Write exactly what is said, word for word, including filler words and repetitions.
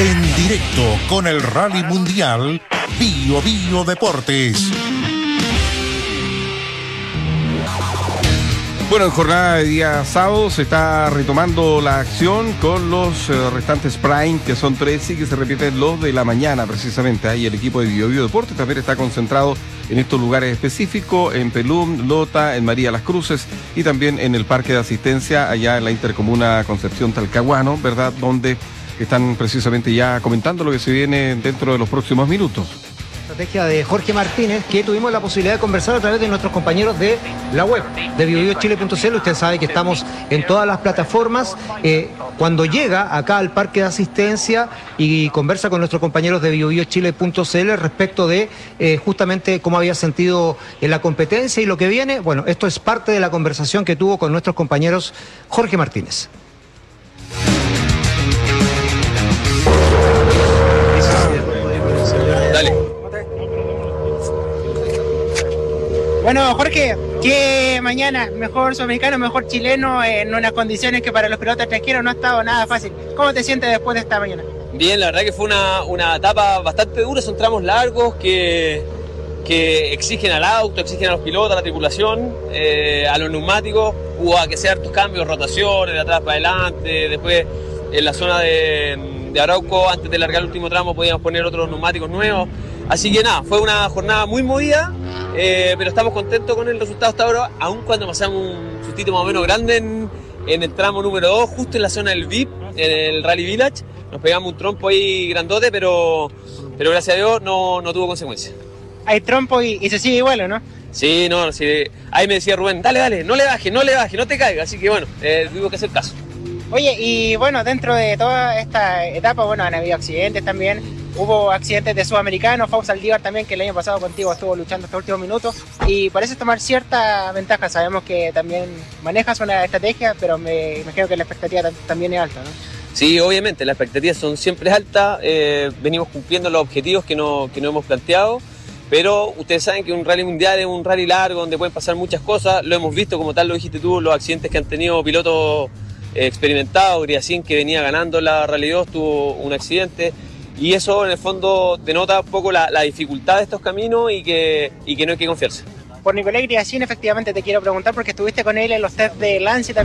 En directo con el Rally Mundial Bio Bio Deportes. Bueno, en jornada de día sábado se está retomando la acción con los eh, restantes Prime, que son tres y que se repiten los de la mañana precisamente. Ahí el equipo de Bio Bio Deportes también está concentrado en estos lugares específicos, en Pelum, Lota, en María Las Cruces y también en el Parque de Asistencia, allá en la intercomuna Concepción Talcahuano, ¿verdad? Donde están precisamente ya comentando lo que se viene dentro de los próximos minutos. Estrategia de Jorge Martínez, que tuvimos la posibilidad de conversar a través de nuestros compañeros de la web de bio bio chile punto c l. Usted sabe que estamos en todas las plataformas. Eh, cuando llega acá al Parque de Asistencia y conversa con nuestros compañeros de bio bio chile punto c l respecto de eh, justamente cómo había sentido en la competencia y lo que viene, bueno, esto es parte de la conversación que tuvo con nuestros compañeros Jorge Martínez. Dale. Bueno, Jorge, que mañana mejor sudamericano, mejor chileno en unas condiciones que para los pilotos extranjeros no ha estado nada fácil. ¿Cómo te sientes después de esta mañana? Bien, la verdad que fue una, una etapa bastante dura, son tramos largos que, que exigen al auto, exigen a los pilotos, a la tripulación, eh, a los neumáticos. Hubo que hacer hartos cambios, rotaciones, de atrás para adelante, después en la zona de, de Arauco, antes de largar el último tramo podíamos poner otros neumáticos nuevos. Así que nada, fue una jornada muy movida, eh, pero estamos contentos con el resultado hasta ahora, aun cuando pasamos un sustito más o menos grande en, en el tramo número dos, justo en la zona del V I P, en el Rally Village. Nos pegamos un trompo ahí grandote, pero, pero gracias a Dios no, no tuvo consecuencias. Hay trompo y, y se sigue igual, ¿o no? Sí, no, sí, ahí me decía Rubén, dale, dale, no le bajes, no le bajes, no te caigas, así que bueno, eh, tuvimos que hacer caso. Oye, y bueno, dentro de toda esta etapa, bueno, han habido accidentes también. Hubo accidentes de sudamericanos, Fausto Saldívar también, que el año pasado contigo estuvo luchando hasta el último minuto y parece tomar cierta ventaja. Sabemos que también manejas una estrategia, pero me imagino que la expectativa también es alta, ¿no? Sí, obviamente, las expectativas son siempre altas, eh, venimos cumpliendo los objetivos que, no, que nos hemos planteado, pero ustedes saben que un rally mundial es un rally largo donde pueden pasar muchas cosas, lo hemos visto, como tal lo dijiste tú, los accidentes que han tenido pilotos eh, experimentados. Griacín, que venía ganando la Rally dos, tuvo un accidente. Y eso en el fondo denota un poco la, la dificultad de estos caminos y que, y que no hay que confiarse. Por Nicolás Griacín, efectivamente te quiero preguntar, porque estuviste con él en los test de Lancia también.